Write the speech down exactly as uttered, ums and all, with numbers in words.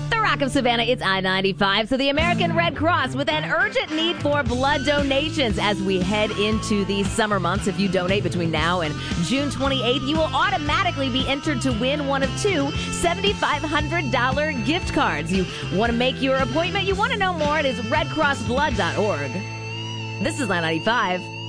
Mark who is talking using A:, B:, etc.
A: The Rock of Savannah, it's I ninety-five. So the American Red Cross with an urgent need for blood donations as we head into the summer months. If you donate between now and June twenty-eighth, you will automatically be entered to win one of two seven thousand five hundred dollars gift cards. You want to make your appointment? You want to know more? It is red cross blood dot org. This is I ninety-five.